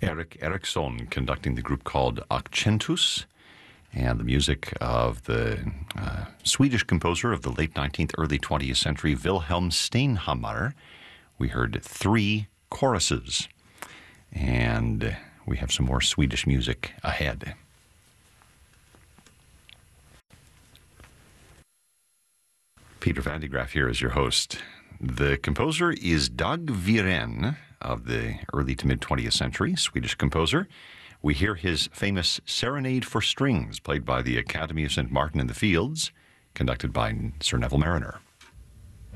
Erik Erikson conducting the group called Accentus, and the music of the Swedish composer of the late 19th, early 20th century, Wilhelm Steinhammar. We heard 3 choruses, and we have some more Swedish music ahead. Peter van de Graaff here as your host. The composer is Dag Viren of the early to mid-20th century, Swedish composer. We hear his famous Serenade for Strings, played by the Academy of St. Martin in the Fields, conducted by Sir Neville Marriner.